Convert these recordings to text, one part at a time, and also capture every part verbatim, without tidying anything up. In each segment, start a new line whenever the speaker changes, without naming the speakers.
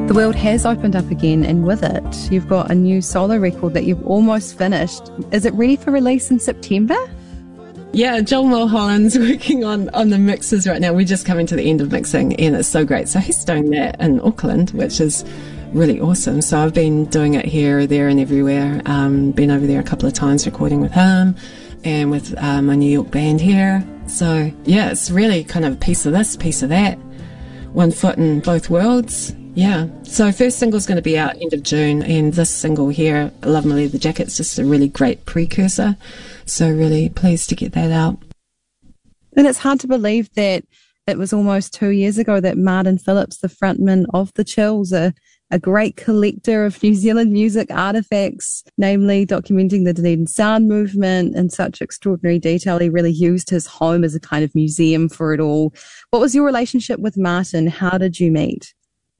The world has opened up again, and with it, you've got a new solo record that you've almost finished. Is it ready for release in September?
Yeah, Joel Mulholland's working on, on the mixes right now. We're just coming to the end of mixing, and it's so great. So he's doing that in Auckland, which is really awesome. So I've been doing it here, there, and everywhere. Um, been over there a couple of times recording with him and with uh, my New York band here. So yeah, it's really kind of a piece of this, piece of that. One foot in both worlds. Yeah, so first single's going to be out end of June, and this single here, I Love My Leather Jacket, is just a really great precursor. So really pleased to get that out.
And it's hard to believe that it was almost two years ago that Martin Phillips, the frontman of The Chills, a, a great collector of New Zealand music artefacts, namely documenting the Dunedin sound movement in such extraordinary detail. He really used his home as a kind of museum for it all. What was your relationship with Martin? How did you meet?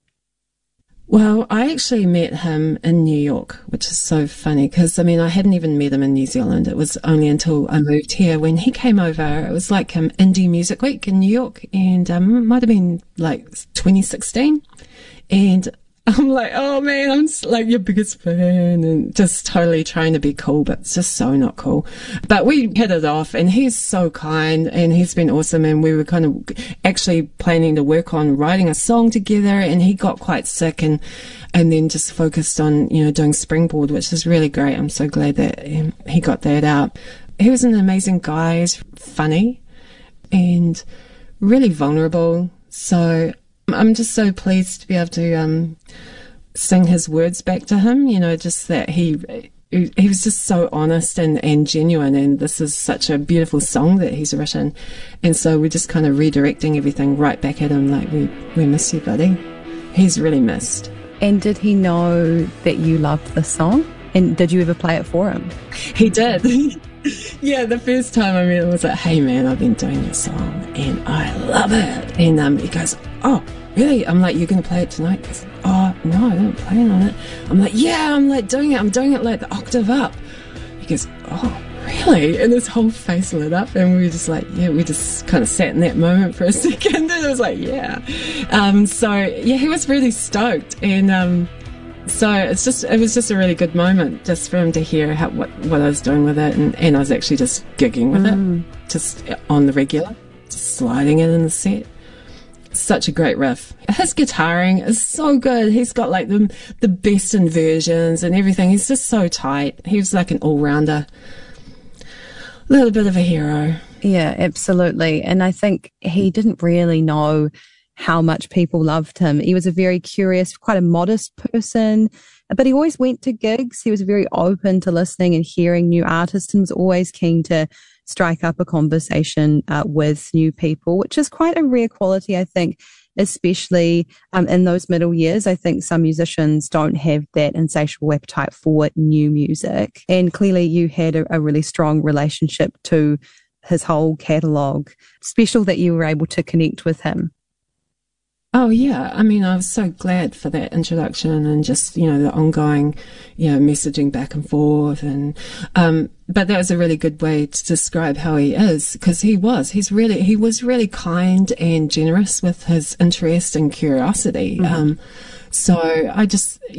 Well, I actually met him in New York, which is so funny because, I mean, I hadn't even met him in New Zealand. It was only until I moved here when he came over. It was like um, Indie Music Week in New York, and um, it might have been like twenty sixteen. And I'm like, oh man, I'm like your biggest fan, and just totally trying to be cool, but it's just so not cool. But we hit it off, and he's so kind, and he's been awesome, and we were kind of actually planning to work on writing a song together, and he got quite sick, and and then just focused on, you know, doing Springboard, which is really great. I'm so glad that he got that out. He was an amazing guy. He's funny and really vulnerable. So I'm just so pleased to be able to um, sing his words back to him, you know, just that he he was just so honest and, and genuine, and this is such a beautiful song that he's written. And so we're just kind of redirecting everything right back at him, like, we, we miss you, buddy. He's really missed.
And did he know that you loved the song? And did you ever play it for him?
He did. Yeah, the first time I met him, I was like, hey man, I've been doing this song and I love it. And um, he goes, oh, really? I'm like, you're going to play it tonight? He goes, oh, no, I don't plan on it. I'm like, yeah, I'm like doing it. I'm doing it like the octave up. He goes, oh, really? And his whole face lit up, and we were just like, yeah, we just kind of sat in that moment for a second, and it was like, yeah. Um, so, yeah, he was really stoked, and um, so it's just, it was just a really good moment just for him to hear how, what, what I was doing with it, and, and I was actually just gigging with mm. it, just on the regular, just sliding it in the set. Such a great riff. His guitaring is so good. He's got like the the best inversions and everything. He's just so tight. He was like an all-rounder. A little bit of a hero.
Yeah, absolutely. And I think he didn't really know how much people loved him. He was a very curious, quite a modest person, but he always went to gigs. He was very open to listening and hearing new artists, and was always keen to strike up a conversation uh, with new people, which is quite a rare quality, I think, especially um, in those middle years. I think some musicians don't have that insatiable appetite for new music. And clearly you had a, a really strong relationship to his whole catalogue. Special that you were able to connect with him.
Oh, yeah. I mean, I was so glad for that introduction and just, you know, the ongoing, you know, messaging back and forth. And, um, but that was a really good way to describe how he is, because he was, he's really, he was really kind and generous with his interest and curiosity. Mm-hmm. Um, so I just,